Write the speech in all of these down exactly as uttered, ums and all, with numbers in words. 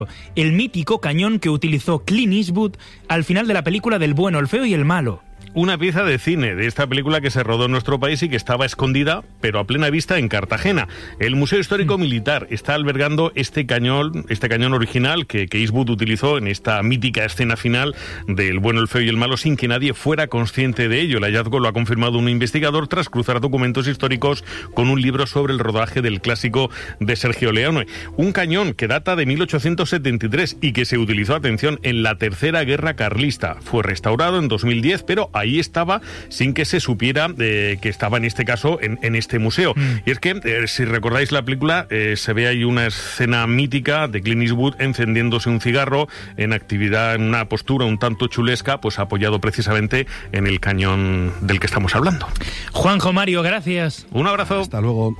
el mítico cañón que utilizó Clint Eastwood al final de la película del bueno, el feo y el malo. Una pieza de cine de esta película que se rodó en nuestro país y que estaba escondida, pero a plena vista, en Cartagena. El Museo Histórico Militar está albergando este cañón, este cañón original que, que Eastwood utilizó en esta mítica escena final del bueno, el feo y el malo, sin que nadie fuera consciente de ello. El hallazgo lo ha confirmado un investigador tras cruzar documentos históricos con un libro sobre el rodaje del clásico de Sergio Leone. Un cañón que data de mil ochocientos setenta y tres y que se utilizó, atención, en la Tercera Guerra Carlista. Fue restaurado en dos mil diez, pero ahí estaba sin que se supiera eh, que estaba en este caso en, en este museo. Mm. Y es que, eh, si recordáis la película, eh, se ve ahí una escena mítica de Clint Eastwood encendiéndose un cigarro en actividad, en una postura un tanto chulesca, pues apoyado precisamente en el cañón del que estamos hablando. Juanjo, Mario, gracias. Un abrazo. Hasta luego.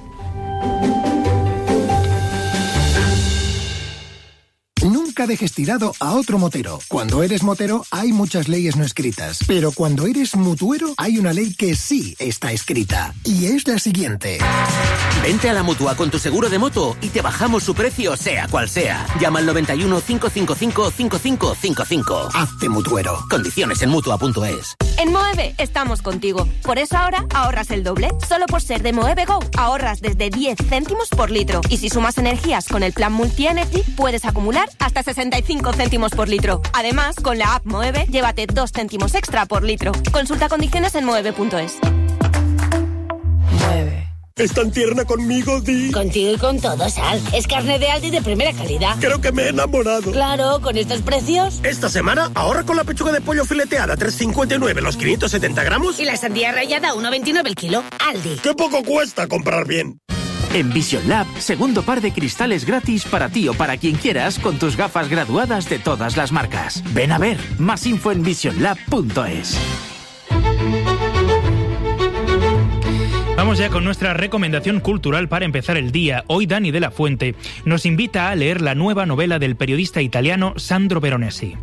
Nunca dejes tirado a otro motero. Cuando eres motero hay muchas leyes no escritas, pero cuando eres mutuero hay una ley que sí está escrita, y es la siguiente. Vente a la Mutua con tu seguro de moto y te bajamos su precio sea cual sea. Llama al noventa y uno, cinco cinco cinco, cinco cinco cinco cinco. Hazte mutuero. Condiciones en mutua punto es. En Moeve estamos contigo. Por eso ahora ahorras el doble. Solo por ser de Moeve Go ahorras desde diez céntimos por litro. Y si sumas energías con el plan Multi Energy, puedes acumular hasta sesenta y cinco céntimos por litro. Además, con la app Moeve, llévate dos céntimos extra por litro. Consulta condiciones en moeve punto es. Moeve. ¿Es tan tierna conmigo, Di? Contigo y con todo, Sal. Es carne de Aldi de primera calidad. Creo que me he enamorado. Claro, con estos precios. Esta semana ahorra con la pechuga de pollo fileteada tres cincuenta y nueve los quinientos setenta gramos. Y la sandía rallada uno veintinueve el kilo. Aldi. ¡Qué poco cuesta comprar bien! En Vision Lab, segundo par de cristales gratis para ti o para quien quieras con tus gafas graduadas de todas las marcas. Ven a ver, más info en vision lab punto es. Vamos ya con nuestra recomendación cultural para empezar el día. Hoy Dani de la Fuente nos invita a leer la nueva novela del periodista italiano Sandro Veronesi.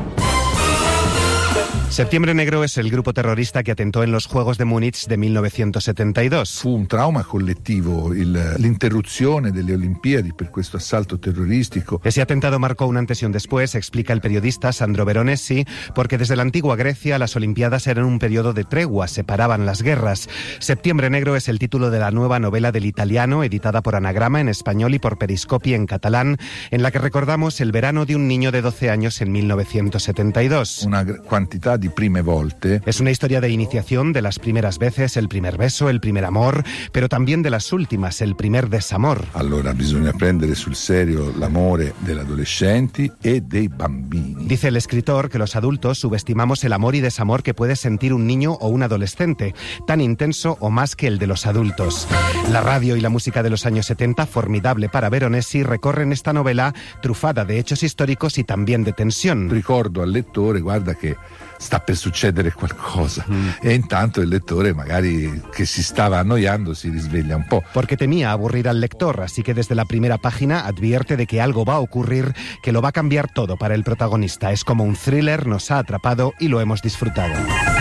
Septiembre Negro es el grupo terrorista que atentó en los Juegos de Múnich de mil novecientos setenta y dos. Fu un trauma collettivo il, l'interruzione delle Olimpiadi per questo assalto terroristico. Ese atentado marcó un antes y un después, explica el periodista Sandro Veronesi, porque desde la antigua Grecia las Olimpiadas eran un periodo de tregua, separaban las guerras. Septiembre Negro es el título de la nueva novela del italiano, editada por Anagrama en español y por Periscopi en catalán, en la que recordamos el verano de un niño de doce años en mil novecientos setenta y dos. Una cantidad de prime volte. Es una historia de iniciación, de las primeras veces, el primer beso, el primer amor, pero también de las últimas, el primer desamor. Allora bisogna prendere sul serio l'amore degli adolescenti e dei bambini. Dice el escritor que los adultos subestimamos el amor y desamor que puede sentir un niño o un adolescente, tan intenso o más que el de los adultos. La radio y la música de los años setenta, formidable para Veronesi, recorren esta novela trufada de hechos históricos y también de tensión. Ricordo al lettore, guarda che sta per succedere qualcosa, mm. e intanto il lettore magari che si stava annoiando si risveglia un po'. Porque temía aburrir al lector, así que desde la primera página advierte de que algo va a ocurrir que lo va a cambiar todo para el protagonista. Es como un thriller, nos ha atrapado y lo hemos disfrutado.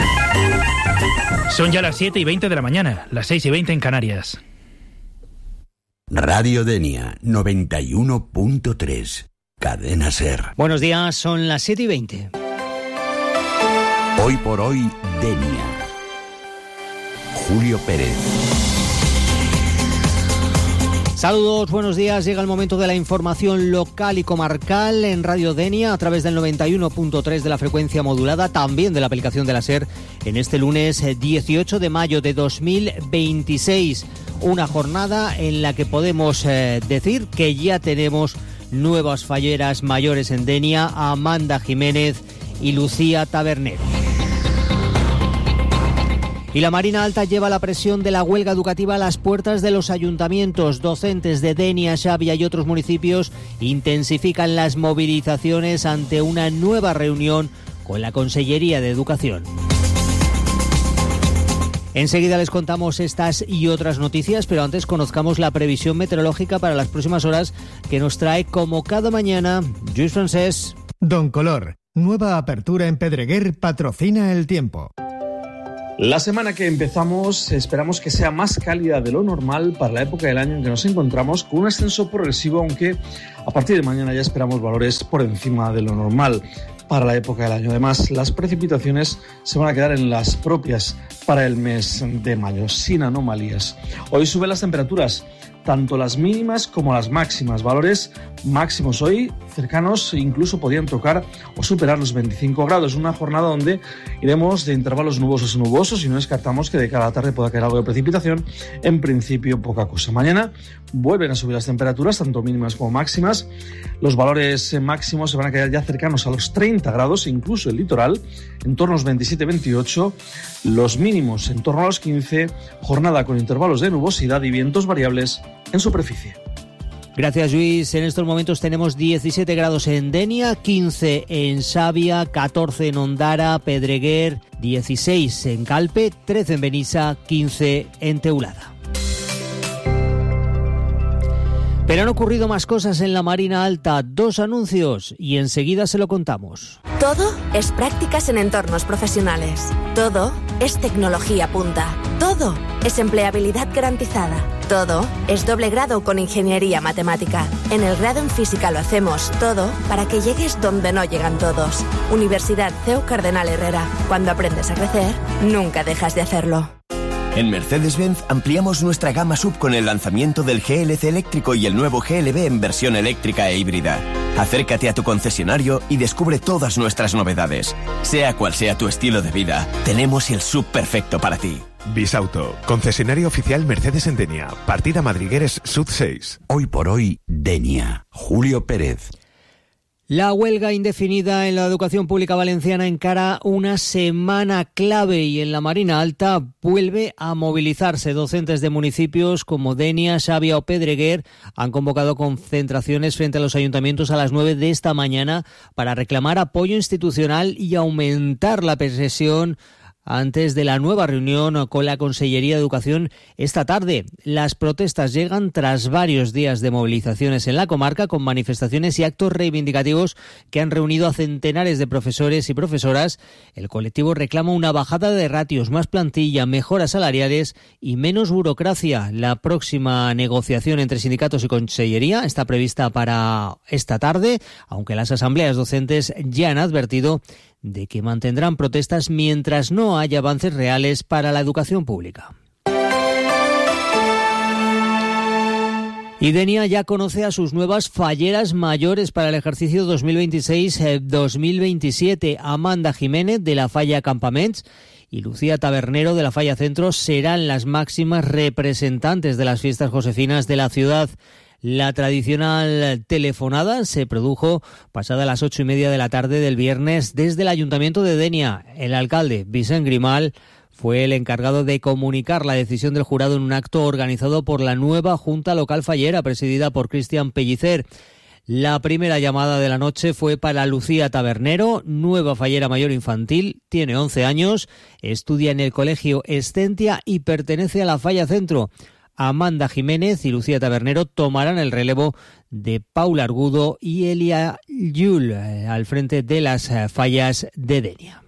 Son ya las siete y veinte de la mañana, las seis y veinte en Canarias. Radio Denia noventa y uno punto tres, Cadena Ser. Buenos días, son las siete y veinte. Hoy por hoy, Denia. Julio Pérez. Saludos, buenos días. Llega el momento de la información local y comarcal en Radio Denia a través del noventa y uno punto tres de la frecuencia modulada, también de la aplicación de la SER, en este lunes dieciocho de mayo de dos mil veintiséis. Una jornada en la que podemos eh, decir que ya tenemos nuevas falleras mayores en Denia, Amanda Jiménez y Lucía Tabernero. Y la Marina Alta lleva la presión de la huelga educativa a las puertas de los ayuntamientos. Docentes de Denia, Xavia y otros municipios intensifican las movilizaciones ante una nueva reunión con la Consellería de Educación. Enseguida les contamos estas y otras noticias, pero antes conozcamos la previsión meteorológica para las próximas horas que nos trae, como cada mañana, Lluís Francés. Don Color, nueva apertura en Pedreguer, patrocina el tiempo. La semana que empezamos esperamos que sea más cálida de lo normal para la época del año en que nos encontramos, con un ascenso progresivo, aunque a partir de mañana ya esperamos valores por encima de lo normal para la época del año. Además, las precipitaciones se van a quedar en las propias para el mes de mayo, sin anomalías. Hoy suben las temperaturas, tanto las mínimas como las máximas. Valores máximos hoy cercanos, incluso podrían tocar o superar los veinticinco grados. Una jornada donde iremos de intervalos nubosos a nubosos y no descartamos que de cara a la tarde pueda caer algo de precipitación. En principio, poca cosa. Mañana vuelven a subir las temperaturas, tanto mínimas como máximas. Los valores máximos se van a quedar ya cercanos a los treinta grados, incluso el litoral, en torno a los veintisiete veintiocho. Los mínimos en torno a los quince. Jornada con intervalos de nubosidad y vientos variables en superficie. Gracias, Luis. En estos momentos tenemos diecisiete grados en Denia, quince en Xàbia, catorce en Ondara, Pedreguer, dieciséis en Calpe, trece en Benissa, quince en Teulada. Pero han ocurrido más cosas en la Marina Alta, dos anuncios y enseguida se lo contamos. Todo es prácticas en entornos profesionales. Todo es tecnología punta. Todo es empleabilidad garantizada. Todo es doble grado con ingeniería matemática. En el grado en física lo hacemos todo para que llegues donde no llegan todos. Universidad C E U Cardenal Herrera. Cuando aprendes a crecer, nunca dejas de hacerlo. En Mercedes-Benz ampliamos nuestra gama sub con el lanzamiento del G L C eléctrico y el nuevo G L B en versión eléctrica e híbrida. Acércate a tu concesionario y descubre todas nuestras novedades. Sea cual sea tu estilo de vida, tenemos el sub perfecto para ti. Bisauto, concesionario oficial Mercedes en Denia. Partida Madrigueres Sud seis. Hoy por hoy, Denia. Julio Pérez. La huelga indefinida en la educación pública valenciana encara una semana clave y en la Marina Alta vuelve a movilizarse. Docentes de municipios como Denia, Xàbia o Pedreguer han convocado concentraciones frente a los ayuntamientos a las nueve de esta mañana para reclamar apoyo institucional y aumentar la presión antes de la nueva reunión con la Consellería de Educación esta tarde. Las protestas llegan tras varios días de movilizaciones en la comarca, con manifestaciones y actos reivindicativos que han reunido a centenares de profesores y profesoras. El colectivo reclama una bajada de ratios, más plantilla, mejoras salariales y menos burocracia. La próxima negociación entre sindicatos y Consellería está prevista para esta tarde, aunque las asambleas docentes ya han advertido de que mantendrán protestas mientras no haya avances reales para la educación pública. Y Denia ya conoce a sus nuevas falleras mayores para el ejercicio dos mil veintiséis dos mil veintisiete. Amanda Jiménez, de la Falla Campaments, y Lucía Tabernero, de la Falla Centro, serán las máximas representantes de las fiestas josefinas de la ciudad. La tradicional telefonada se produjo pasada las ocho y media de la tarde del viernes desde el Ayuntamiento de Denia. El alcalde, Vicent Grimal, fue el encargado de comunicar la decisión del jurado en un acto organizado por la nueva Junta Local Fallera, presidida por Cristian Pellicer. La primera llamada de la noche fue para Lucía Tabernero, nueva fallera mayor infantil, tiene once años, estudia en el colegio Escentia y pertenece a la Falla Centro. Amanda Jiménez y Lucía Tabernero tomarán el relevo de Paula Argudo y Elia Yul al frente de las fallas de Denia.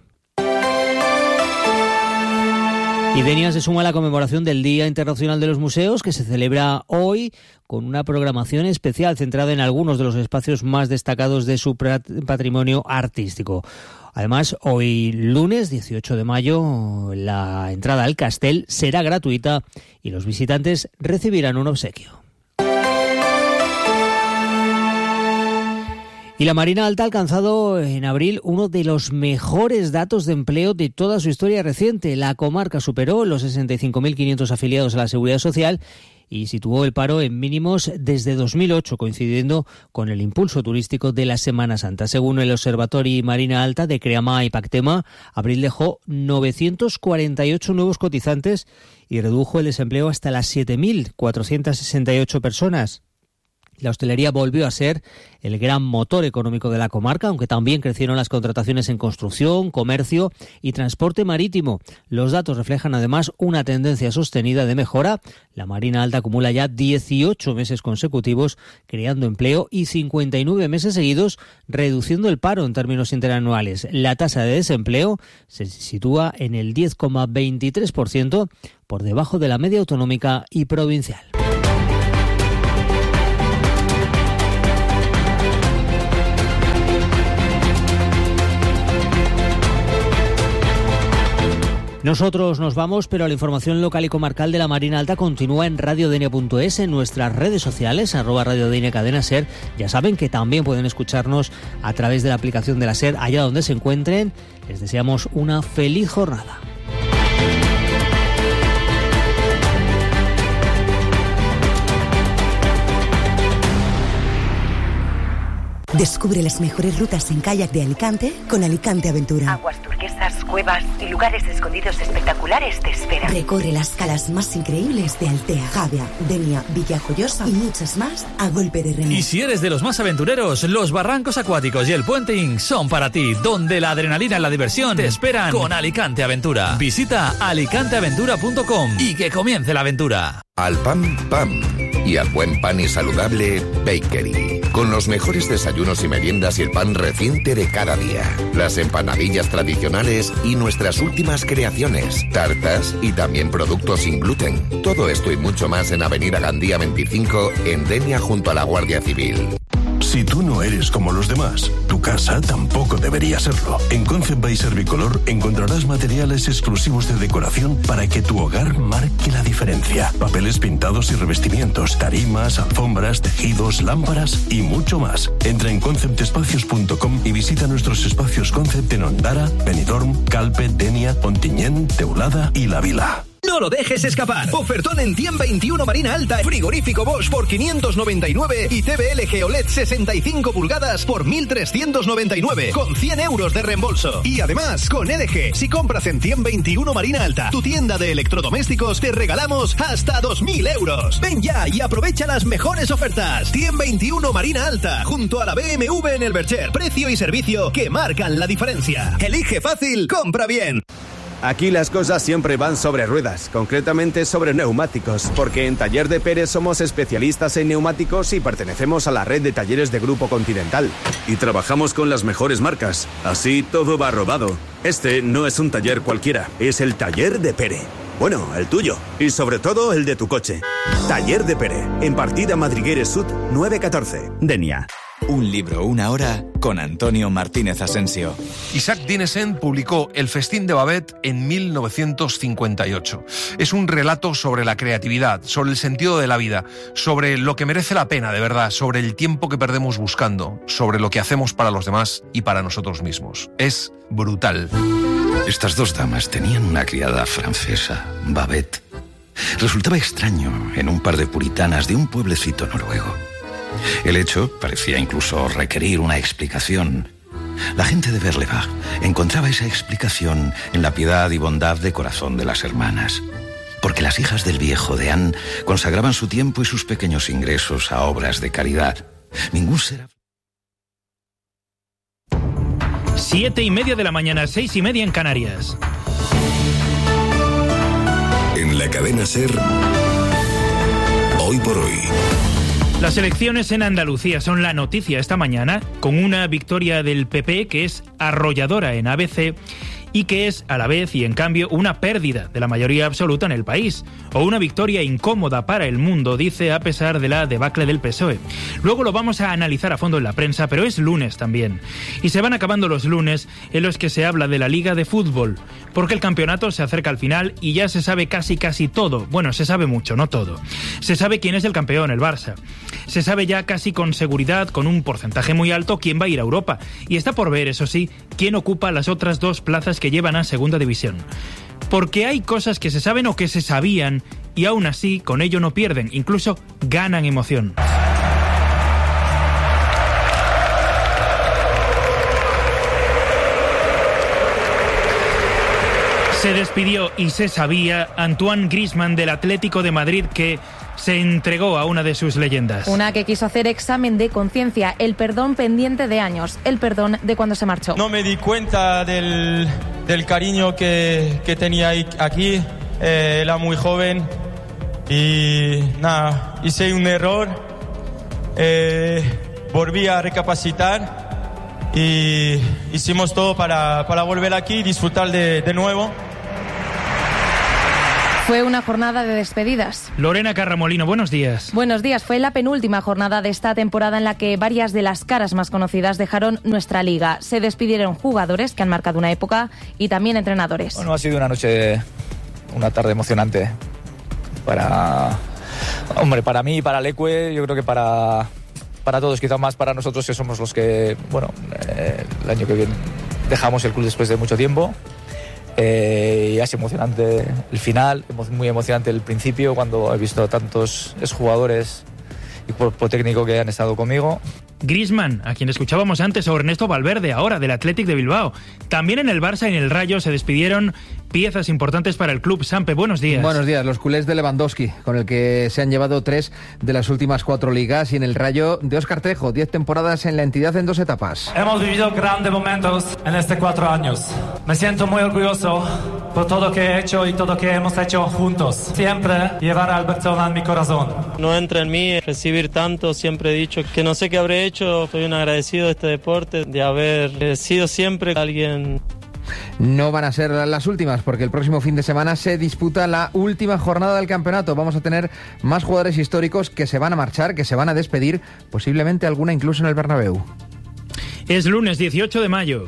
Y Denia se suma a la conmemoración del Día Internacional de los Museos, que se celebra hoy con una programación especial centrada en algunos de los espacios más destacados de su patrimonio artístico. Además, hoy lunes dieciocho de mayo, la entrada al Castell será gratuita y los visitantes recibirán un obsequio. Y la Marina Alta ha alcanzado en abril uno de los mejores datos de empleo de toda su historia reciente. La comarca superó los sesenta y cinco mil quinientos afiliados a la Seguridad Social y situó el paro en mínimos desde dos mil ocho, coincidiendo con el impulso turístico de la Semana Santa. Según el Observatori Marina Alta de Creamà y Pactema, abril dejó novecientos cuarenta y ocho nuevos cotizantes y redujo el desempleo hasta las siete mil cuatrocientas sesenta y ocho personas. La hostelería volvió a ser el gran motor económico de la comarca, aunque también crecieron las contrataciones en construcción, comercio y transporte marítimo. Los datos reflejan además una tendencia sostenida de mejora. La Marina Alta acumula ya dieciocho meses consecutivos creando empleo y cincuenta y nueve meses seguidos reduciendo el paro en términos interanuales. La tasa de desempleo se sitúa en el diez coma veintitrés por ciento, por debajo de la media autonómica y provincial. Nosotros nos vamos, pero la información local y comarcal de la Marina Alta continúa en radiodenia punto es, en nuestras redes sociales, arroba radiodenia cadena ser. Ya saben que también pueden escucharnos a través de la aplicación de la SER, allá donde se encuentren. Les deseamos una feliz jornada. Descubre las mejores rutas en kayak de Alicante con Alicante Aventura. Aguas turquesas, cuevas y lugares escondidos espectaculares te esperan. Recorre las calas más increíbles de Altea, Javea, Denia, Villajoyosa y muchas más a golpe de remo. Y si eres de los más aventureros, los barrancos acuáticos y el puenting son para ti, donde la adrenalina y la diversión te esperan con Alicante Aventura. Visita alicante aventura punto com y que comience la aventura. Al pan, pan. Y al buen pan y saludable, Bakery. Con los mejores desayunos y meriendas y el pan reciente de cada día. Las empanadillas tradicionales y nuestras últimas creaciones. Tartas y también productos sin gluten. Todo esto y mucho más en Avenida Gandía veinticinco, en Denia, junto a la Guardia Civil. Si tú no eres como los demás, tu casa tampoco debería serlo. En Concept by Servicolor encontrarás materiales exclusivos de decoración para que tu hogar marque la diferencia. Papeles pintados y revestimientos, tarimas, alfombras, tejidos, lámparas y mucho más. Entra en concept espacios punto com y visita nuestros espacios Concept en Ondara, Benidorm, Calpe, Denia, Ontinyent, Teulada y La Vila. No lo dejes escapar. Ofertón en Tiem veintiuno Marina Alta. Frigorífico Bosch por quinientos noventa y nueve y T V L G O L E D sesenta y cinco pulgadas por mil trescientos noventa y nueve con cien euros de reembolso. Y además, con L G, si compras en Tiem veintiuno Marina Alta, tu tienda de electrodomésticos, te regalamos hasta dos mil euros. Ven ya y aprovecha las mejores ofertas. Tiem veintiuno Marina Alta, junto a la B M W en el Bercher. Precio y servicio que marcan la diferencia. Elige fácil, compra bien. Aquí las cosas siempre van sobre ruedas, concretamente sobre neumáticos, porque en Taller de Pérez somos especialistas en neumáticos y pertenecemos a la red de talleres de Grupo Continental. Y trabajamos con las mejores marcas, así todo va rodado. Este no es un taller cualquiera, es el Taller de Pérez. Bueno, el tuyo, y sobre todo el de tu coche. Taller de Pérez, en Partida Madrigueres Sud nueve catorce, Denia. Un libro, una hora, con Antonio Martínez Asensio. Isaac Dinesen publicó El festín de Babette en mil novecientos cincuenta y ocho. Es un relato sobre la creatividad, sobre el sentido de la vida, sobre lo que merece la pena de verdad, sobre el tiempo que perdemos buscando, sobre lo que hacemos para los demás y para nosotros mismos. Es brutal. Estas dos damas tenían una criada francesa, Babette. Resultaba extraño en un par de puritanas de un pueblecito noruego. El hecho parecía incluso requerir una explicación. La gente de Berlebach encontraba esa explicación en la piedad y bondad de corazón de las hermanas. Porque las hijas del viejo de Anne consagraban su tiempo y sus pequeños ingresos a obras de caridad. Ningún ser... Siete y media de la mañana, seis y media en Canarias. En la cadena SER, hoy por hoy. Las elecciones en Andalucía son la noticia esta mañana, con una victoria del P P que es arrolladora en A B C y que es, a la vez y en cambio, una pérdida de la mayoría absoluta en el país, o una victoria incómoda para el mundo, dice, a pesar de la debacle del P S O E. Luego lo vamos a analizar a fondo en la prensa, pero es lunes también. Y se van acabando los lunes en los que se habla de la Liga de Fútbol, porque el campeonato se acerca al final y ya se sabe casi casi todo. Bueno, se sabe mucho, no todo. Se sabe quién es el campeón, el Barça. Se sabe ya casi con seguridad, con un porcentaje muy alto, quién va a ir a Europa. Y está por ver, eso sí, quién ocupa las otras dos plazas que llevan a Segunda División. Porque hay cosas que se saben o que se sabían y aún así con ello no pierden, incluso ganan emoción. Se despidió y se sabía Antoine Griezmann del Atlético de Madrid, que se entregó a una de sus leyendas. Una que quiso hacer examen de conciencia, el perdón pendiente de años, el perdón de cuando se marchó. No me di cuenta del, del cariño que, que tenía aquí, eh, era muy joven y nada, hice un error, eh, volví a recapacitar y hicimos todo para, para volver aquí y disfrutar de, de nuevo. Fue una jornada de despedidas. Lorena Carramolino, buenos días. Buenos días. Fue la penúltima jornada de esta temporada en la que varias de las caras más conocidas dejaron nuestra liga. Se despidieron jugadores que han marcado una época y también entrenadores. Bueno, ha sido una noche, una tarde emocionante para, hombre, para mí y para Leque, yo creo que para, para todos, quizá más para nosotros que somos los que, bueno, eh, el año que viene dejamos el club después de mucho tiempo. Eh, y ha sido emocionante el final, muy emocionante el principio cuando he visto a tantos exjugadores y cuerpo técnico que han estado conmigo. Griezmann, a quien escuchábamos antes, o Ernesto Valverde, ahora del Athletic de Bilbao. También en el Barça y en el Rayo se despidieron piezas importantes para el club. Sampe, buenos días. Buenos días. Los culés de Lewandowski, con el que se han llevado tres de las últimas cuatro ligas, y en el Rayo de Óscar Trejo, diez temporadas en la entidad en dos etapas. Hemos vivido grandes momentos en estos cuatro años. Me siento muy orgulloso por todo lo que he hecho y todo lo que hemos hecho juntos. Siempre llevar al Barcelona en mi corazón. No entra en mí recibir tanto, siempre he dicho que no sé qué habré hecho. Soy un agradecido de este deporte, de haber sido siempre alguien. No van a ser las últimas, porque el próximo fin de semana se disputa la última jornada del campeonato. Vamos a tener más jugadores históricos que se van a marchar, que se van a despedir, posiblemente alguna incluso en el Bernabéu. Es lunes dieciocho de mayo.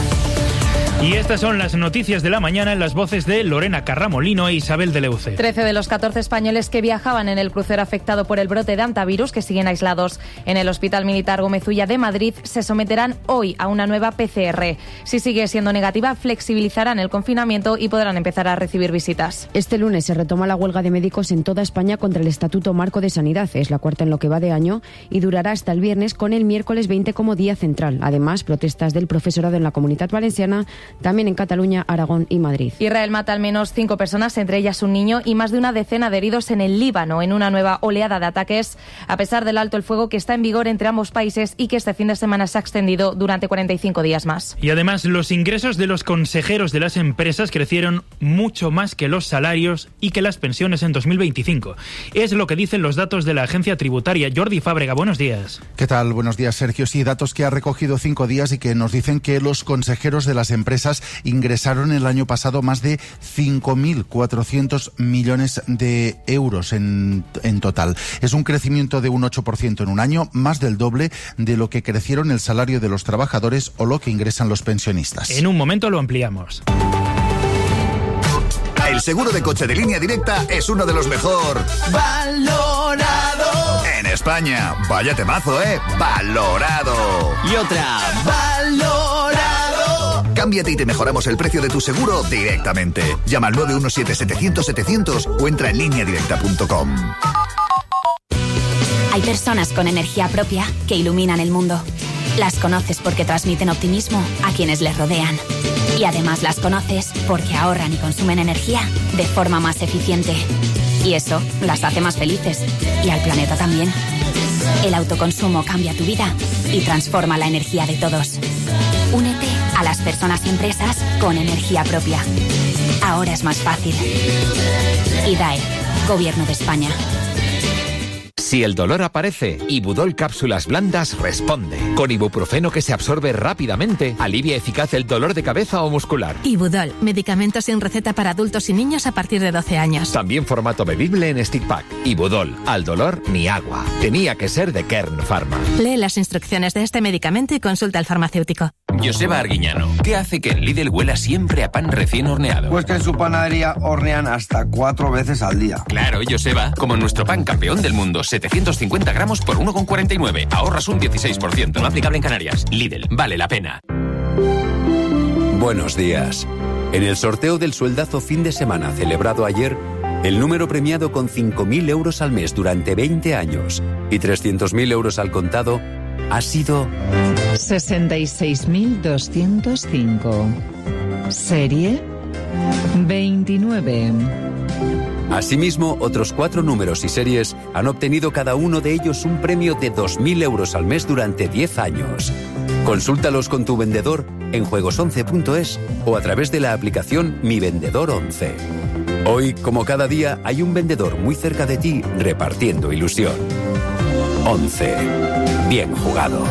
Y estas son las noticias de la mañana en las voces de Lorena Carramolino e Isabel de Leuce. trece de los catorce españoles que viajaban en el crucero afectado por el brote de hantavirus, que siguen aislados en el Hospital Militar Gómez Ulla de Madrid, se someterán hoy a una nueva P C R. Si sigue siendo negativa, flexibilizarán el confinamiento y podrán empezar a recibir visitas. Este lunes se retoma la huelga de médicos en toda España contra el Estatuto Marco de Sanidad. Es la cuarta en lo que va de año y durará hasta el viernes, con el miércoles veinte como día central. Además, protestas del profesorado en la Comunidad Valenciana, también en Cataluña, Aragón y Madrid. Israel mata al menos cinco personas, entre ellas un niño, y más de una decena de heridos en el Líbano, en una nueva oleada de ataques, a pesar del alto el fuego que está en vigor entre ambos países y que este fin de semana se ha extendido durante cuarenta y cinco días más. Y además, los ingresos de los consejeros de las empresas crecieron mucho más que los salarios y que las pensiones en dos mil veinticinco. Es lo que dicen los datos de la agencia tributaria. Jordi Fábrega, buenos días. ¿Qué tal? Buenos días, Sergio. Sí, datos que ha recogido cinco días y que nos dicen que los consejeros de las empresas ingresaron el año pasado más de cinco mil cuatrocientos millones de euros en, en total. Es un crecimiento de un ocho por ciento en un año, más del doble de lo que crecieron el salario de los trabajadores o lo que ingresan los pensionistas. En un momento lo ampliamos. El seguro de coche de Línea Directa es uno de los mejor valorado en España. Vaya temazo, ¿eh? Valorado. Y otra. Valorado. Cámbiate y te mejoramos el precio de tu seguro directamente. Llama al nueve uno siete, setecientos, setecientos o entra en línea directa punto com. Hay personas con energía propia que iluminan el mundo. Las conoces porque transmiten optimismo a quienes les rodean. Y además las conoces porque ahorran y consumen energía de forma más eficiente. Y eso las hace más felices. Y al planeta también. El autoconsumo cambia tu vida y transforma la energía de todos. Únete a las personas y empresas con energía propia. Ahora es más fácil. I D A E, Gobierno de España. Si el dolor aparece, Ibudol Cápsulas Blandas responde. Con ibuprofeno que se absorbe rápidamente, alivia eficaz el dolor de cabeza o muscular. Ibudol, medicamento sin receta para adultos y niños a partir de doce años. También formato bebible en stick pack. Ibudol, al dolor ni agua. Tenía que ser de Kern Pharma. Lee las instrucciones de este medicamento y consulta al farmacéutico. Joseba Arguiñano, ¿qué hace que en Lidl huela siempre a pan recién horneado? Pues que en su panadería hornean hasta cuatro veces al día. Claro, Joseba, como nuestro pan campeón del mundo, setecientos cincuenta gramos por uno con cuarenta y nueve. Ahorras un dieciséis por ciento. No aplicable en Canarias. Lidl, vale la pena. Buenos días. En el sorteo del sueldazo fin de semana celebrado ayer, el número premiado con cinco mil euros al mes durante veinte años y trescientos mil euros al contado ha sido sesenta y seis mil doscientos cinco. Serie veintinueve. Asimismo, otros cuatro números y series han obtenido cada uno de ellos un premio de dos mil euros al mes durante diez años. Consúltalos con tu vendedor en juegos once punto es o a través de la aplicación Mi Vendedor once. Hoy, como cada día, hay un vendedor muy cerca de ti repartiendo ilusión. once. Bien jugado.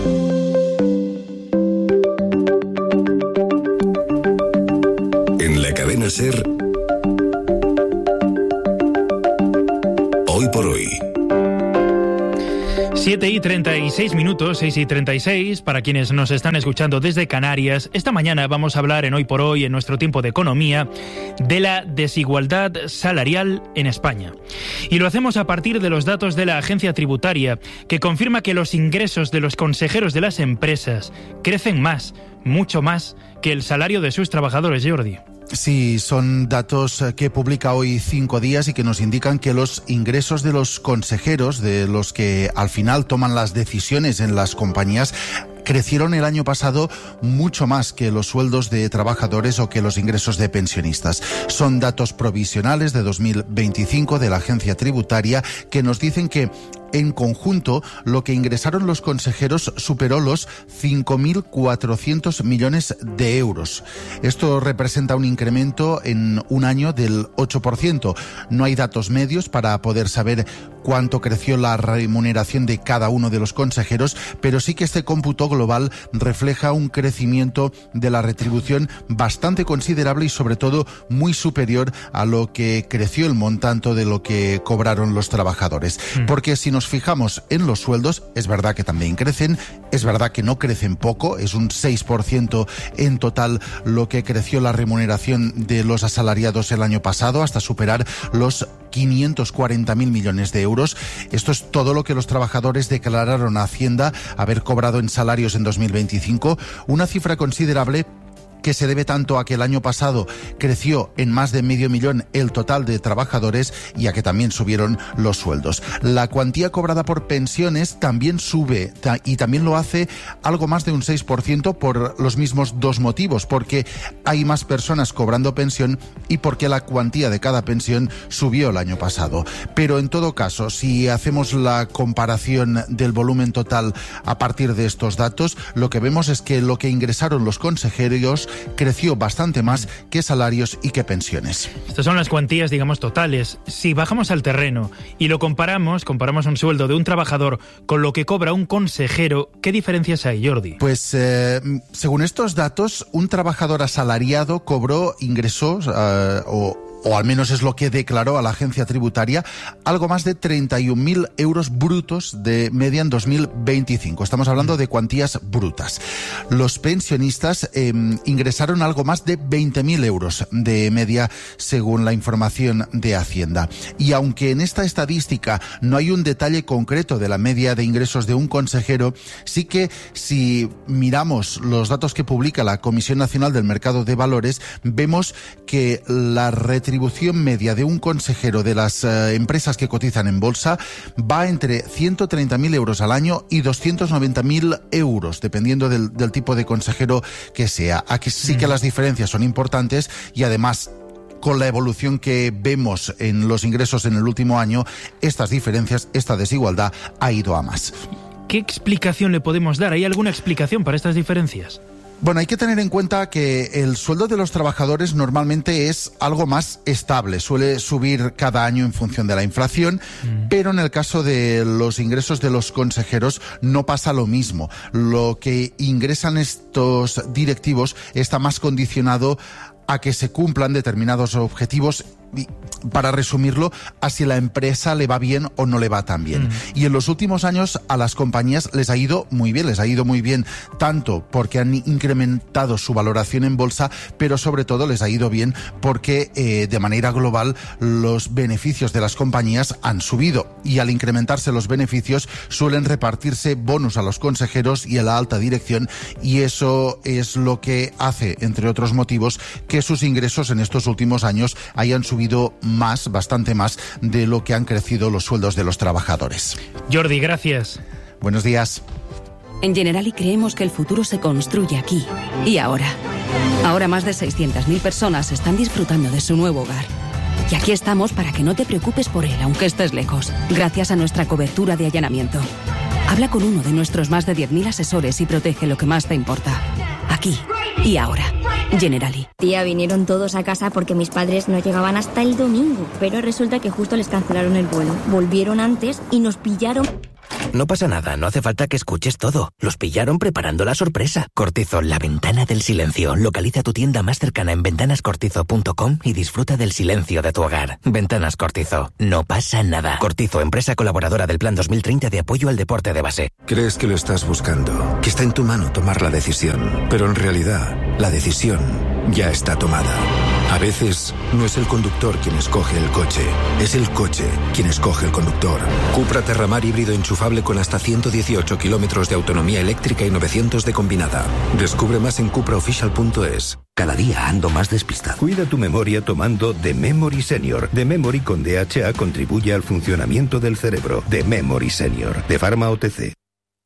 En la cadena SER, Hoy por Hoy. siete y treinta y seis minutos, seis y treinta y seis, para quienes nos están escuchando desde Canarias. Esta mañana vamos a hablar en Hoy por Hoy, en nuestro tiempo de economía, de la desigualdad salarial en España. Y lo hacemos a partir de los datos de la Agencia Tributaria, que confirma que los ingresos de los consejeros de las empresas crecen más, mucho más, que el salario de sus trabajadores, Jordi. Sí, son datos que publica hoy Cinco Días y que nos indican que los ingresos de los consejeros, de los que al final toman las decisiones en las compañías, crecieron el año pasado mucho más que los sueldos de trabajadores o que los ingresos de pensionistas. Son datos provisionales de dos mil veinticinco de la Agencia Tributaria que nos dicen que en conjunto, lo que ingresaron los consejeros superó los cinco mil cuatrocientos millones de euros. Esto representa un incremento en un año del ocho por ciento. No hay datos medios para poder saber cuánto creció la remuneración de cada uno de los consejeros, pero sí que este cómputo global refleja un crecimiento de la retribución bastante considerable y sobre todo muy superior a lo que creció el montante de lo que cobraron los trabajadores. Mm. Porque si nos fijamos en los sueldos, es verdad que también crecen, es verdad que no crecen poco, es un seis por ciento en total lo que creció la remuneración de los asalariados el año pasado, hasta superar los quinientos cuarenta mil millones de euros. Esto es todo lo que los trabajadores declararon a Hacienda haber cobrado en salarios en dos mil veinticinco, una cifra considerable que se debe tanto a que el año pasado creció en más de medio millón el total de trabajadores y a que también subieron los sueldos. La cuantía cobrada por pensiones también sube y también lo hace algo más de un seis por ciento por los mismos dos motivos, porque hay más personas cobrando pensión y porque la cuantía de cada pensión subió el año pasado. Pero en todo caso, si hacemos la comparación del volumen total a partir de estos datos, lo que vemos es que lo que ingresaron los consejeros creció bastante más que salarios y que pensiones. Estas son las cuantías, digamos, totales. Si bajamos al terreno y lo comparamos, comparamos un sueldo de un trabajador con lo que cobra un consejero, ¿qué diferencias hay, Jordi? Pues eh, según estos datos, un trabajador asalariado cobró ingresos eh, o o al menos es lo que declaró a la agencia tributaria, algo más de treinta y un mil euros brutos de media en dos mil veinticinco. Estamos hablando de cuantías brutas. Los pensionistas eh, ingresaron algo más de veinte mil euros de media, según la información de Hacienda. Y aunque en esta estadística no hay un detalle concreto de la media de ingresos de un consejero, sí que si miramos los datos que publica la Comisión Nacional del Mercado de Valores, vemos que la retribución retribución media de un consejero de las eh, empresas que cotizan en bolsa va entre ciento treinta mil euros al año y doscientos noventa mil euros, dependiendo del, del tipo de consejero que sea. Aquí sí que las diferencias son importantes y además, con la evolución que vemos en los ingresos en el último año, estas diferencias, esta desigualdad ha ido a más. ¿Qué explicación le podemos dar? ¿Hay alguna explicación para estas diferencias? Bueno, hay que tener en cuenta que el sueldo de los trabajadores normalmente es algo más estable, suele subir cada año en función de la inflación, mm. pero en el caso de los ingresos de los consejeros no pasa lo mismo. Lo que ingresan estos directivos está más condicionado a que se cumplan determinados objetivos, y, para resumirlo, a si la empresa le va bien o no le va tan bien. Mm. Y en los últimos años a las compañías les ha ido muy bien, les ha ido muy bien tanto porque han incrementado su valoración en bolsa, pero sobre todo les ha ido bien porque eh, de manera global los beneficios de las compañías han subido, y al incrementarse los beneficios suelen repartirse bonos a los consejeros y a la alta dirección, y eso es lo que hace, entre otros motivos, que sus ingresos en estos últimos años hayan subido más, bastante más, de lo que han crecido los sueldos de los trabajadores. Jordi, gracias. Buenos días. En Generali creemos que el futuro se construye aquí y ahora. Ahora más de seiscientas mil personas están disfrutando de su nuevo hogar. Y aquí estamos para que no te preocupes por él, aunque estés lejos, gracias a nuestra cobertura de allanamiento. Habla con uno de nuestros más de diez mil asesores y protege lo que más te importa. Aquí y ahora. Generali. Tía, vinieron todos a casa porque mis padres no llegaban hasta el domingo, pero resulta que justo les cancelaron el vuelo. Volvieron antes y nos pillaron... No pasa nada, no hace falta que escuches todo. Los pillaron preparando la sorpresa. Cortizo, la ventana del silencio. Localiza tu tienda más cercana en ventanas cortizo punto com y disfruta del silencio de tu hogar. Ventanas Cortizo. No pasa nada. Cortizo, empresa colaboradora del Plan dos mil treinta de apoyo al deporte de base. Crees que lo estás buscando, que está en tu mano tomar la decisión, pero en realidad, la decisión ya está tomada. A veces, no es el conductor quien escoge el coche, es el coche quien escoge el conductor. Cupra Terramar híbrido enchufable con hasta ciento dieciocho kilómetros de autonomía eléctrica y novecientos de combinada. Descubre más en cupra official punto es. Cada día ando más despistado. Cuida tu memoria tomando The Memory Senior. The Memory con D H A contribuye al funcionamiento del cerebro. The Memory Senior, de Pharma O T C.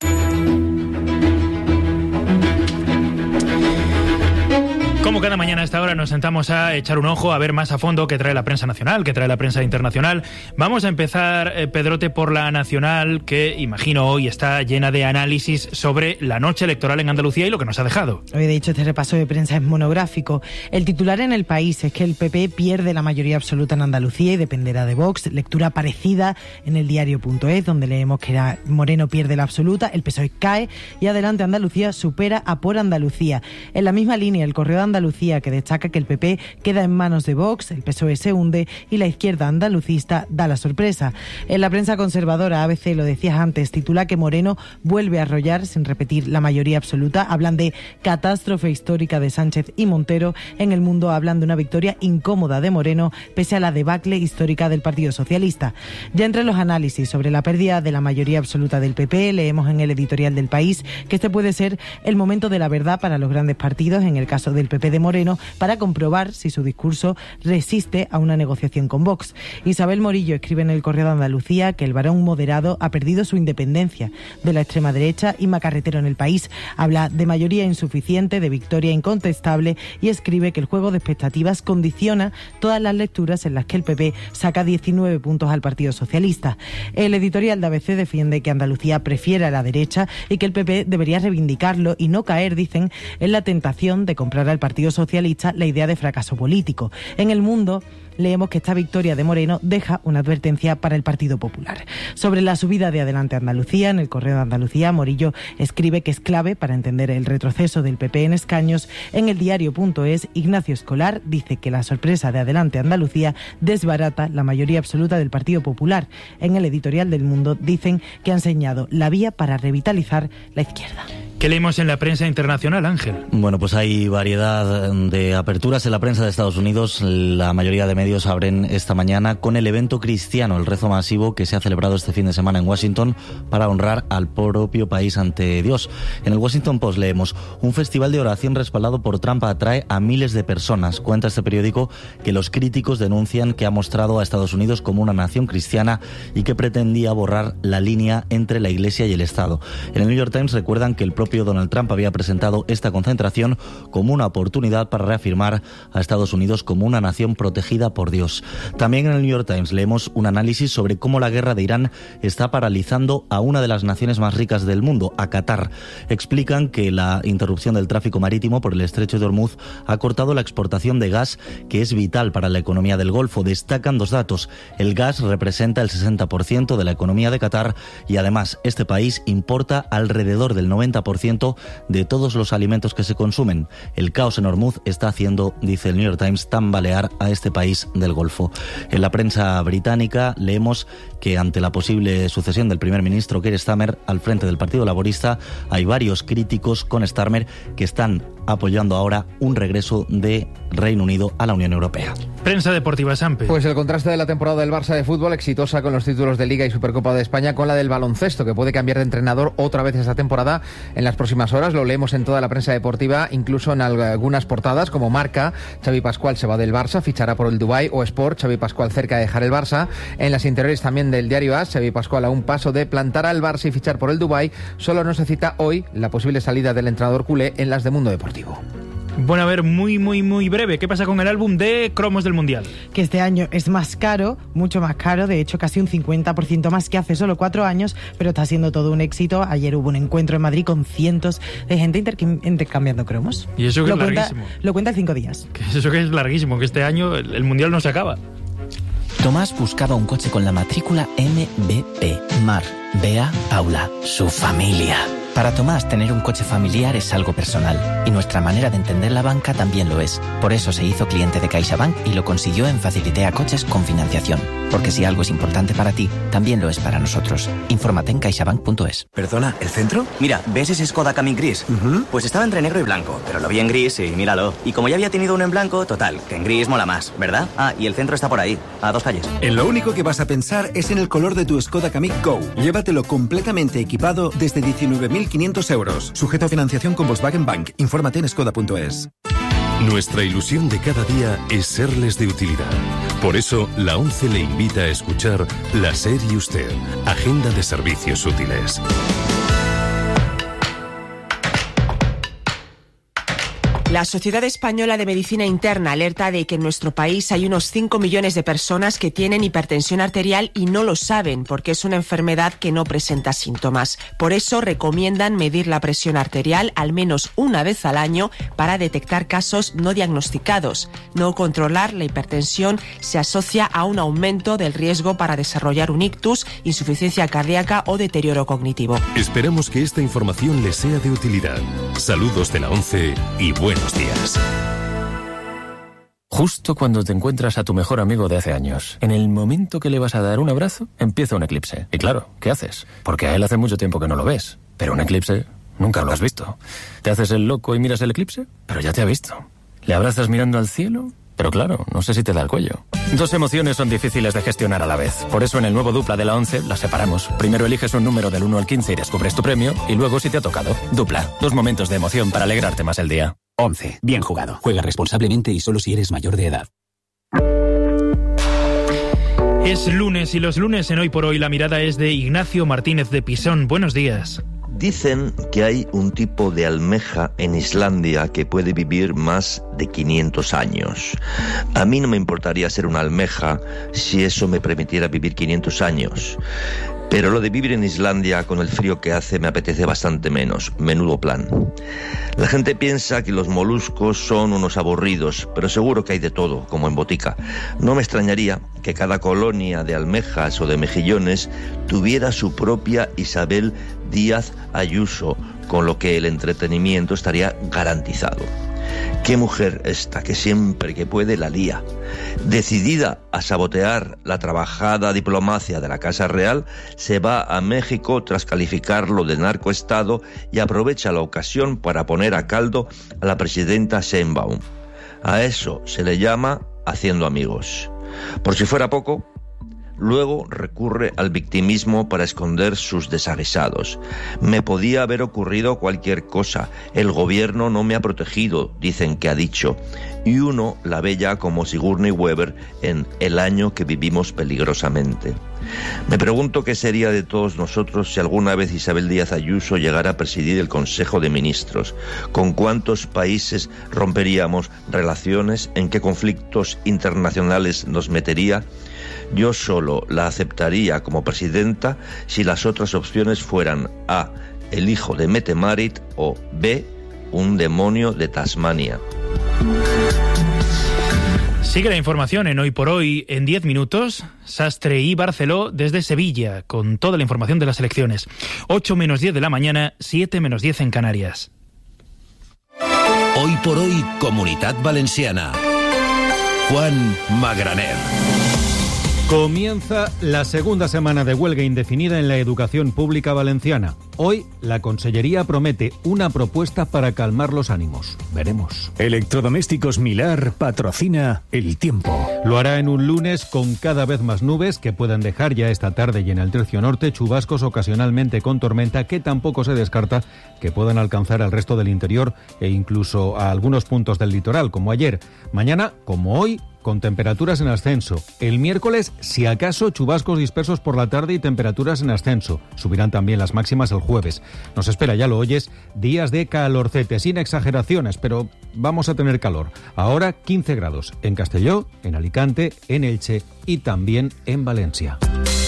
Como cada mañana a esta hora nos sentamos a echar un ojo, a ver más a fondo qué trae la prensa nacional, qué trae la prensa internacional. Vamos a empezar, eh, Pedrote, por la nacional, que imagino hoy está llena de análisis sobre la noche electoral en Andalucía y lo que nos ha dejado. Hoy, de hecho, este repaso de prensa es monográfico. El titular en El País es que el P P pierde la mayoría absoluta en Andalucía y dependerá de Vox. Lectura parecida en el diario punto es, donde leemos que era Moreno pierde la absoluta, el P S O E cae y Adelante Andalucía supera a Por Andalucía. En la misma línea, el Correo de Andalucía Andalucía, que destaca que el P P queda en manos de Vox, el P S O E se hunde y la izquierda andalucista da la sorpresa. En la prensa conservadora, A B C, lo decías antes, titula que Moreno vuelve a arrollar sin repetir la mayoría absoluta. Hablan de catástrofe histórica de Sánchez y Montero. En El Mundo hablan de una victoria incómoda de Moreno pese a la debacle histórica del Partido Socialista. Ya entre los análisis sobre la pérdida de la mayoría absoluta del P P, leemos en el editorial del País que este puede ser el momento de la verdad para los grandes partidos, en el caso del P P de Moreno, para comprobar si su discurso resiste a una negociación con Vox. Isabel Morillo escribe en el Correo de Andalucía que el varón moderado ha perdido su independencia de la extrema derecha. y Macarretero en El País habla de mayoría insuficiente, de victoria incontestable y escribe que el juego de expectativas condiciona todas las lecturas en las que el P P saca diecinueve puntos al Partido Socialista. El editorial de A B C defiende que Andalucía prefiere a la derecha y que el P P debería reivindicarlo y no caer, dicen, en la tentación de comprar al Partido Socialista la idea de fracaso político. En El Mundo leemos que esta victoria de Moreno deja una advertencia para el Partido Popular. Sobre la subida de Adelante Andalucía, en el Correo de Andalucía, Morillo escribe que es clave para entender el retroceso del P P en escaños. En el diario punto es, Ignacio Escolar dice que la sorpresa de Adelante Andalucía desbarata la mayoría absoluta del Partido Popular. En el editorial del Mundo dicen que ha enseñado la vía para revitalizar la izquierda. ¿Qué leemos en la prensa internacional, Ángel? Bueno, pues hay variedad de aperturas en la prensa de Estados Unidos. La mayoría de medios abren esta mañana con el evento cristiano, el rezo masivo que se ha celebrado este fin de semana en Washington para honrar al propio país ante Dios. En el Washington Post leemos: un festival de oración respaldado por Trump atrae a miles de personas. Cuenta este periódico que los críticos denuncian que ha mostrado a Estados Unidos como una nación cristiana y que pretendía borrar la línea entre la Iglesia y el Estado. En el New York Times recuerdan que el propio Donald Trump había presentado esta concentración como una oportunidad para reafirmar a Estados Unidos como una nación protegida por Dios. También en el New York Times leemos un análisis sobre cómo la guerra de Irán está paralizando a una de las naciones más ricas del mundo, a Qatar. Explican que la interrupción del tráfico marítimo por el estrecho de Hormuz ha cortado la exportación de gas, que es vital para la economía del Golfo. Destacan dos datos: el gas representa el sesenta por ciento de la economía de Qatar y además este país importa alrededor del noventa por ciento de todos los alimentos que se consumen. El caos en Hormuz está haciendo, dice el New York Times, tambalear a este país del Golfo. En la prensa británica leemos que ante la posible sucesión del primer ministro Keir Starmer al frente del Partido Laborista, hay varios críticos con Starmer que están apoyando ahora un regreso de Reino Unido a la Unión Europea. Prensa deportiva, Sampe. Pues el contraste de la temporada del Barça de fútbol, exitosa con los títulos de Liga y Supercopa de España, con la del baloncesto, que puede cambiar de entrenador otra vez esta temporada en las próximas horas. Lo leemos en toda la prensa deportiva, incluso en algunas portadas, como Marca: Xavi Pascual se va del Barça, fichará por el Dubái, o Sport: Xavi Pascual cerca de dejar el Barça. En las interiores también del diario AS, Xavi Pascual a un paso de plantar al Barça y fichar por el Dubái. Solo no se cita hoy la posible salida del entrenador culé en las de Mundo Deportivo. Bueno, a ver, muy, muy, muy breve. ¿Qué pasa con el álbum de cromos del Mundial? Que este año es más caro, mucho más caro, de hecho casi un cincuenta por ciento más que hace solo cuatro años, pero está siendo todo un éxito. Ayer hubo un encuentro en Madrid con cientos de gente intercam- intercambiando cromos. Y eso que lo es cuenta, larguísimo. Lo cuenta en cinco días. Que eso que es larguísimo, que este año el, el Mundial no se acaba. Tomás buscaba un coche con la matrícula M B P. Mar, Bea, Paula, su familia. Para Tomás, tener un coche familiar es algo personal, y nuestra manera de entender la banca también lo es. Por eso se hizo cliente de CaixaBank y lo consiguió en Facilitea Coches con financiación. Porque si algo es importante para ti, también lo es para nosotros. Infórmate en caixabank punto es. ¿Perdona, el centro? Mira, ¿ves ese Skoda Kamiq gris? Uh-huh. Pues estaba entre negro y blanco, pero lo vi en gris y míralo. Y como ya había tenido uno en blanco, total, que en gris mola más, ¿verdad? Ah, y el centro está por ahí, a dos calles. En lo único que vas a pensar es en el color de tu Skoda Kamiq Go. Llévatelo completamente equipado desde diecinueve mil quinientos euros. Sujeto a financiación con Volkswagen Bank. Infórmate en skoda punto es. Nuestra ilusión de cada día es serles de utilidad. Por eso, la ONCE le invita a escuchar La SER y Usted, Agenda de Servicios Útiles. La Sociedad Española de Medicina Interna alerta de que en nuestro país hay unos cinco millones de personas que tienen hipertensión arterial y no lo saben porque es una enfermedad que no presenta síntomas. Por eso recomiendan medir la presión arterial al menos una vez al año para detectar casos no diagnosticados. No controlar la hipertensión se asocia a un aumento del riesgo para desarrollar un ictus, insuficiencia cardíaca o deterioro cognitivo. Esperamos que esta información les sea de utilidad. Saludos de la ONCE y buenos días. Justo cuando te encuentras a tu mejor amigo de hace años, en el momento que le vas a dar un abrazo, empieza un eclipse. Y claro, ¿qué haces? Porque a él hace mucho tiempo que no lo ves. Pero un eclipse nunca lo has visto. ¿Te haces el loco y miras el eclipse? Pero ya te ha visto. ¿Le abrazas mirando al cielo? Pero claro, no sé si te da el cuello. Dos emociones son difíciles de gestionar a la vez. Por eso en el nuevo Dupla de la ONCE las separamos. Primero eliges un número del uno al quince y descubres tu premio, y luego si te ha tocado. Dupla, dos momentos de emoción para alegrarte más el día. ONCE. Bien jugado. Juega responsablemente y solo si eres mayor de edad. Es lunes y los lunes en Hoy por Hoy la mirada es de Ignacio Martínez de Pisón. Buenos días. Dicen que hay un tipo de almeja en Islandia que puede vivir más de quinientos años. A mí no me importaría ser una almeja si eso me permitiera vivir quinientos años. Pero lo de vivir en Islandia con el frío que hace me apetece bastante menos. Menudo plan. La gente piensa que los moluscos son unos aburridos, pero seguro que hay de todo, como en botica. No me extrañaría que cada colonia de almejas o de mejillones tuviera su propia Isabel Díaz Ayuso, con lo que el entretenimiento estaría garantizado. Qué mujer esta, que siempre que puede la lía. Decidida a sabotear la trabajada diplomacia de la Casa Real, se va a México tras calificarlo de narcoestado y aprovecha la ocasión para poner a caldo a la presidenta Sheinbaum. A eso se le llama haciendo amigos. Por si fuera poco, luego recurre al victimismo para esconder sus desaguisados. Me podía haber ocurrido cualquier cosa. El gobierno no me ha protegido, dicen que ha dicho. Y uno la ve ya como Sigourney Weaver en El año que vivimos peligrosamente. Me pregunto qué sería de todos nosotros si alguna vez Isabel Díaz Ayuso llegara a presidir el Consejo de Ministros. ¿Con cuántos países romperíamos relaciones? ¿En qué conflictos internacionales nos metería? Yo solo la aceptaría como presidenta si las otras opciones fueran A, el hijo de Mette Marit, o B, un demonio de Tasmania. Sigue la información en Hoy por Hoy en diez minutos. Sastre y Barceló desde Sevilla, con toda la información de las elecciones. ocho menos diez de la mañana, siete menos diez en Canarias. Hoy por Hoy, Comunidad Valenciana. Juan Magraner. Comienza la segunda semana de huelga indefinida en la educación pública valenciana. Hoy, la Consellería promete una propuesta para calmar los ánimos. Veremos. Electrodomésticos Milar patrocina El Tiempo. Lo hará en un lunes con cada vez más nubes que puedan dejar ya esta tarde y en el tercio norte chubascos ocasionalmente con tormenta que tampoco se descarta que puedan alcanzar al resto del interior e incluso a algunos puntos del litoral, como ayer. Mañana, como hoy, con temperaturas en ascenso. El miércoles, si acaso, chubascos dispersos por la tarde y temperaturas en ascenso. Subirán también las máximas el jueves. Nos espera, ya lo oyes, días de calorcete, sin exageraciones, pero vamos a tener calor. Ahora quince grados en Castelló, en Alicante, en Elche y también en Valencia.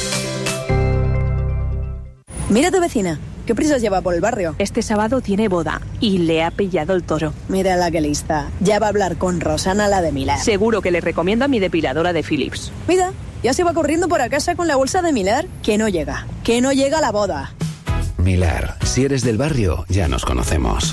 Mira a tu vecina, ¿qué prisas lleva por el barrio? Este sábado tiene boda y le ha pillado el toro. Mira la que lista, ya va a hablar con Rosana, la de Miller. Seguro que le recomienda mi depiladora de Philips. Mira, ya se va corriendo por a casa con la bolsa de Miller. Que no llega, que no llega la boda. Miller, si eres del barrio, ya nos conocemos.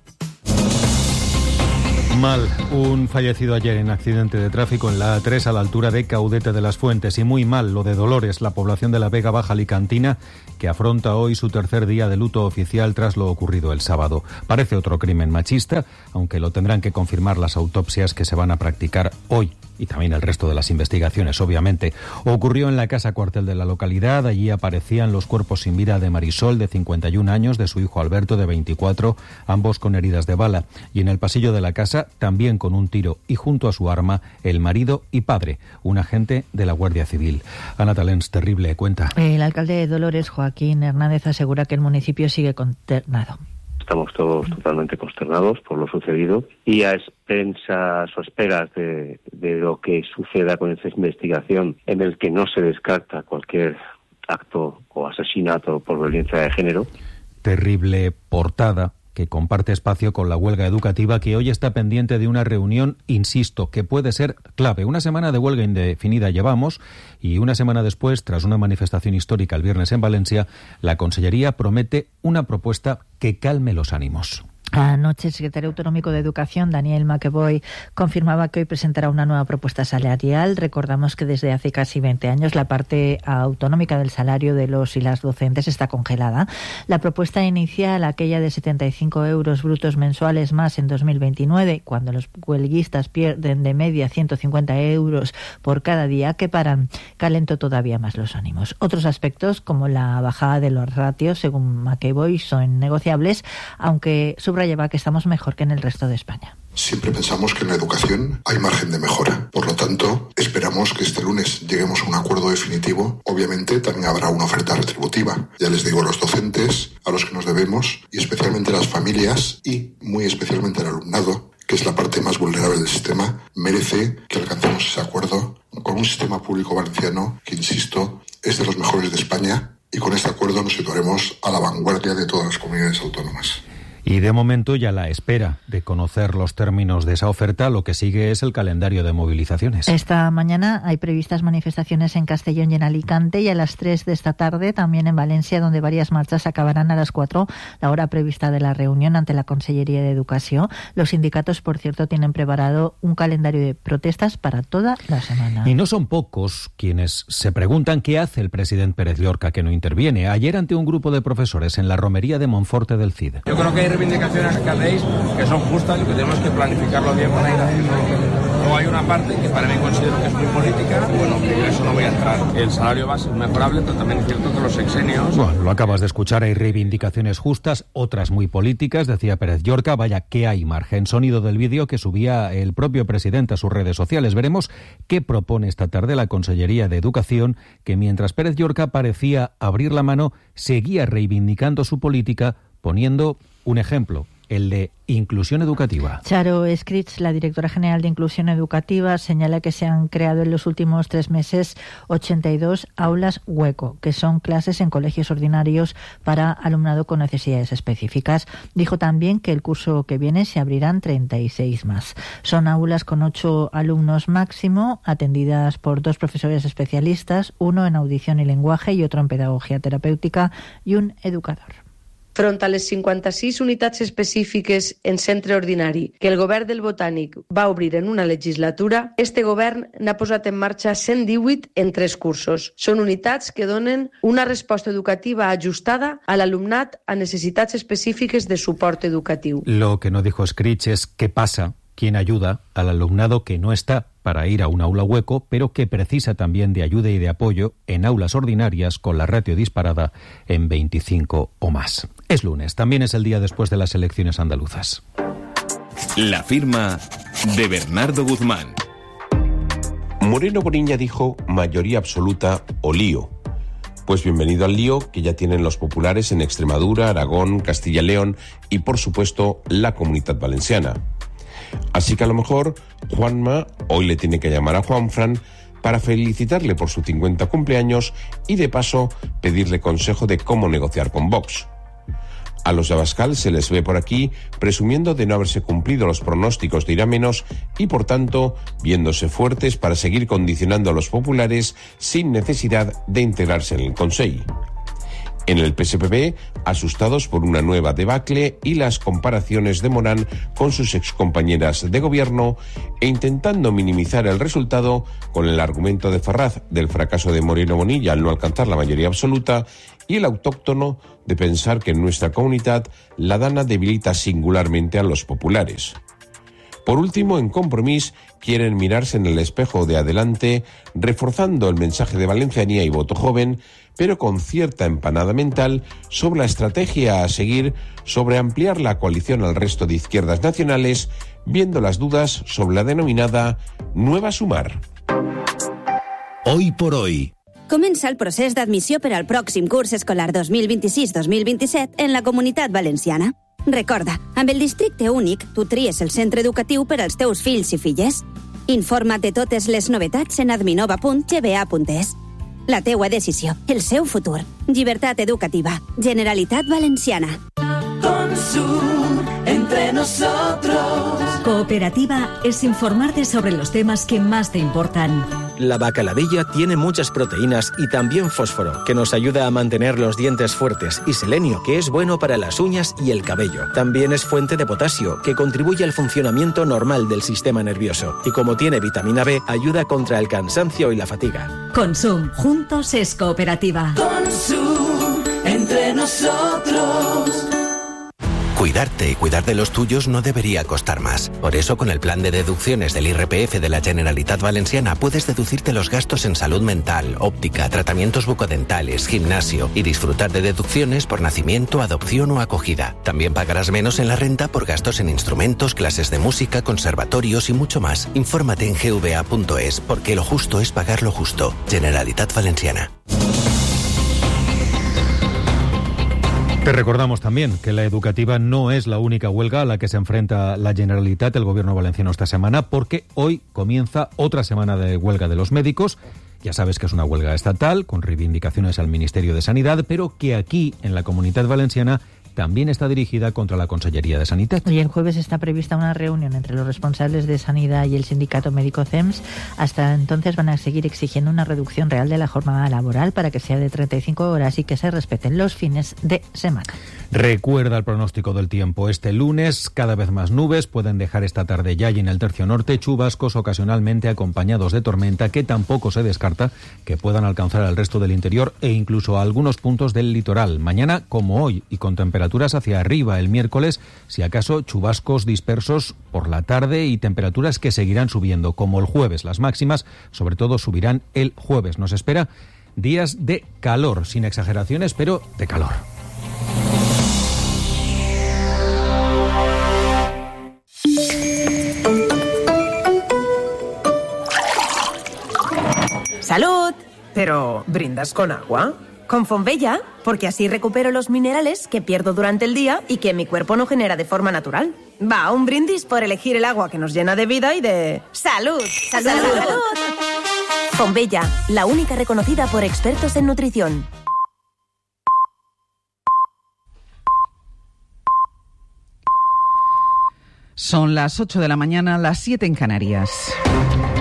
Mal, un fallecido ayer en accidente de tráfico en la A tres a la altura de Caudete de las Fuentes, y muy mal lo de Dolores, la población de la Vega Baja alicantina, que afronta hoy su tercer día de luto oficial tras lo ocurrido el sábado. Parece otro crimen machista, aunque lo tendrán que confirmar las autopsias que se van a practicar hoy y también el resto de las investigaciones, obviamente. Ocurrió en la casa cuartel de la localidad. Allí aparecían los cuerpos sin vida de Marisol, de cincuenta y un años, de su hijo Alberto, de veinticuatro, ambos con heridas de bala. Y en el pasillo de la casa, también con un tiro y junto a su arma, el marido y padre, un agente de la Guardia Civil. Ana Talens, terrible, cuenta. El alcalde de Dolores, Joaquín Hernández, asegura que el municipio sigue consternado. Estamos todos totalmente consternados por lo sucedido y a expensas o esperas de, de lo que suceda con esta investigación, en el que no se descarta cualquier acto o asesinato por violencia de género. Terrible portada que comparte espacio con la huelga educativa, que hoy está pendiente de una reunión, insisto, que puede ser clave. Una semana de huelga indefinida llevamos y una semana después, tras una manifestación histórica el viernes en Valencia, la Consellería promete una propuesta que calme los ánimos. Anoche el secretario autonómico de Educación, Daniel McEvoy, confirmaba que hoy presentará una nueva propuesta salarial. Recordamos que desde hace casi veinte años la parte autonómica del salario de los y las docentes está congelada. La propuesta inicial, aquella de setenta y cinco euros brutos mensuales más en dos mil veintinueve, cuando los huelguistas pierden de media ciento cincuenta euros por cada día que paran, calentó todavía más los ánimos. Otros aspectos, como la bajada de los ratios, según McEvoy, son negociables, aunque subrayaba que estamos mejor que en el resto de España. Siempre pensamos que en la educación hay margen de mejora. Por lo tanto, esperamos que este lunes lleguemos a un acuerdo definitivo. Obviamente, también habrá una oferta retributiva. Ya les digo, a los docentes, a los que nos debemos, y especialmente a las familias y muy especialmente al alumnado, que es la parte más vulnerable del sistema, merece que alcancemos ese acuerdo con un sistema público valenciano que, insisto, es de los mejores de España, y con este acuerdo nos situaremos a la vanguardia de todas las comunidades autónomas. Y de momento, ya la espera de conocer los términos de esa oferta, lo que sigue es el calendario de movilizaciones. Esta mañana hay previstas manifestaciones en Castellón y en Alicante, y a las tres de esta tarde también en Valencia, donde varias marchas acabarán a las cuatro, la hora prevista de la reunión ante la Consellería de Educación. Los sindicatos, por cierto, tienen preparado un calendario de protestas para toda la semana. Y no son pocos quienes se preguntan qué hace el presidente Pérez Llorca, que no interviene. Ayer, ante un grupo de profesores en la romería de Monforte del Cid. Yo creo que hay reivindicaciones que hacéis que son justas y que tenemos que planificarlo bien para ir haciendo. Luego hay una parte que para mí considero que es muy política, bueno, que yo eso no voy a entrar. El salario base es mejorable, pero también es cierto que los sexenios... Bueno, lo acabas de escuchar, hay reivindicaciones justas, otras muy políticas, decía Pérez Llorca. Vaya que hay margen. Sonido del vídeo que subía el propio presidente a sus redes sociales. Veremos qué propone esta tarde la Consellería de Educación, que mientras Pérez Llorca parecía abrir la mano, seguía reivindicando su política, poniendo un ejemplo, el de inclusión educativa. Charo Escrits, la directora general de Inclusión Educativa, señala que se han creado en los últimos tres meses ochenta y dos aulas hueco, que son clases en colegios ordinarios para alumnado con necesidades específicas. Dijo también que el curso que viene se abrirán treinta y seis más. Son aulas con ocho alumnos máximo, atendidas por dos profesores especialistas, uno en audición y lenguaje y otro en pedagogía terapéutica, y un educador. Front a les cinquanta-sis unitats específiques en centre ordinari que el govern del Botànic va obrir en una legislatura, este govern n'ha posat en marxa cent divuit en tres cursos. Són unitats que donen una resposta educativa ajustada a l'alumnat a necessitats específiques de suport educatiu. Lo que no dijo Scritch es qué pasa, quién ayuda al alumnado que no está para ir a un aula hueco, pero que precisa también de ayuda y de apoyo en aulas ordinarias con la ratio disparada en veinticinco o más. Es lunes, también es el día después de las elecciones andaluzas. La firma de Bernardo Guzmán. Moreno Bonilla dijo mayoría absoluta o lío. Pues bienvenido al lío que ya tienen los populares en Extremadura, Aragón, Castilla y León y, por supuesto, la Comunidad Valenciana. Así que a lo mejor Juanma hoy le tiene que llamar a Juanfran para felicitarle por su cincuenta cumpleaños y, de paso, pedirle consejo de cómo negociar con Vox. A los de Abascal se les ve por aquí presumiendo de no haberse cumplido los pronósticos de ir a menos y, por tanto, viéndose fuertes para seguir condicionando a los populares sin necesidad de integrarse en el Consell. En el P S P B, asustados por una nueva debacle y las comparaciones de Morán con sus excompañeras de gobierno e intentando minimizar el resultado con el argumento de Ferraz del fracaso de Moreno Bonilla al no alcanzar la mayoría absoluta y el autóctono de pensar que en nuestra comunidad la Dana debilita singularmente a los populares. Por último, en Compromís, quieren mirarse en el espejo de adelante, reforzando el mensaje de valencianía y voto joven, pero con cierta empanada mental sobre la estrategia a seguir sobre ampliar la coalición al resto de izquierdas nacionales, viendo las dudas sobre la denominada Nueva Sumar. Hoy por hoy. Comença el procés d'admissió per al pròxim curs escolar dos mil vint-i-sis dos mil vint-i-set en la Comunitat Valenciana. Recorda, amb el districte únic, tu tries el centre educatiu per als teus fills i filles. Informa't de totes les novetats en adminova punt g b a punt es. La teua decisió, el seu futur. Llibertat educativa. Generalitat Valenciana. Consum entre nosotros. Cooperativa es informarte sobre los temas que más te importan. La bacaladilla tiene muchas proteínas y también fósforo, que nos ayuda a mantener los dientes fuertes, y selenio, que es bueno para las uñas y el cabello. También es fuente de potasio, que contribuye al funcionamiento normal del sistema nervioso. Y como tiene vitamina B, ayuda contra el cansancio y la fatiga. Consum, juntos es cooperativa. Consum, entre nosotros. Cuidarte y cuidar de los tuyos no debería costar más. Por eso, con el plan de deducciones del I R P F de la Generalitat Valenciana, puedes deducirte los gastos en salud mental, óptica, tratamientos bucodentales, gimnasio y disfrutar de deducciones por nacimiento, adopción o acogida. También pagarás menos en la renta por gastos en instrumentos, clases de música, conservatorios y mucho más. Infórmate en g v a punto es, porque lo justo es pagar lo justo. Generalitat Valenciana. Te recordamos también que la educativa no es la única huelga a la que se enfrenta la Generalitat, el gobierno valenciano, esta semana, porque hoy comienza otra semana de huelga de los médicos. Ya sabes que es una huelga estatal, con reivindicaciones al Ministerio de Sanidad, pero que aquí, en la Comunidad Valenciana, también está dirigida contra la Consellería de Sanidad. Y el jueves está prevista una reunión entre los responsables de Sanidad y el sindicato médico C E M S. Hasta entonces van a seguir exigiendo una reducción real de la jornada laboral para que sea de treinta y cinco horas y que se respeten los fines de semana. Recuerda el pronóstico del tiempo. Este lunes, cada vez más nubes pueden dejar esta tarde ya y en el tercio norte chubascos ocasionalmente acompañados de tormenta que tampoco se descarta que puedan alcanzar al resto del interior e incluso a algunos puntos del litoral. Mañana, como hoy, y con temperaturas hacia arriba. El miércoles, si acaso, chubascos dispersos por la tarde y temperaturas que seguirán subiendo. Como el jueves, las máximas, sobre todo, subirán el jueves. Nos espera días de calor, sin exageraciones, pero de calor. ¡Salud! Pero, ¿brindas con agua? Con Fonbella, porque así recupero los minerales que pierdo durante el día y que mi cuerpo no genera de forma natural. Va, un brindis por elegir el agua que nos llena de vida y de... ¡Salud! ¡Salud! ¡Salud! ¡Salud! Fonbella, la única reconocida por expertos en nutrición. Son las ocho de la mañana, las siete en Canarias.